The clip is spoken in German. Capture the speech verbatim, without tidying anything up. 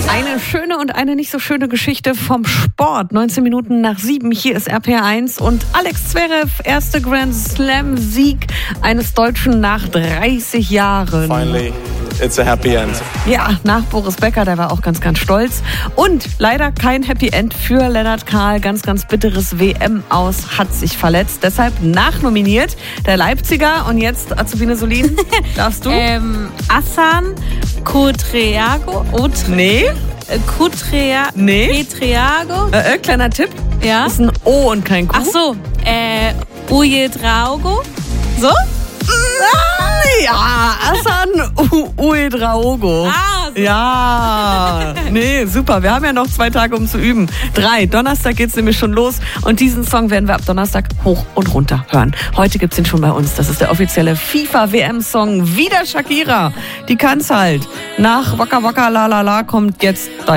Eine schöne und eine nicht so schöne Geschichte vom Sport. neunzehn Minuten nach sieben, hier ist R P R eins und Alex Zverev, erste Grand Slam Sieg eines Deutschen nach dreißig Jahren. Finally, it's a happy end. Ja, nach Boris Becker, der war auch ganz, ganz stolz. Und leider kein Happy End für Lennart Kahl. Ganz, ganz bitteres W M-Aus, hat sich verletzt. Deshalb nachnominiert der Leipziger. Und jetzt, Azubine Solin, darfst du? Ähm, Hassan Kutriago. Nee. Kutrea, Nee. Petriago. Äh, äh, kleiner Tipp. Ja. Das ist ein O und kein Q. Ach so, äh, Ujedraogo. So? Ja, Hassan Uedraogo. Ah, so. Ja, nee, super. Wir haben ja noch zwei Tage, um zu üben. Drei. Donnerstag geht's nämlich schon los. Und diesen Song werden wir ab Donnerstag hoch und runter hören. Heute gibt's ihn schon bei uns. Das ist der offizielle FIFA-W M-Song. Wieder Shakira. Die kann's halt. Nach Waka Waka La La La kommt jetzt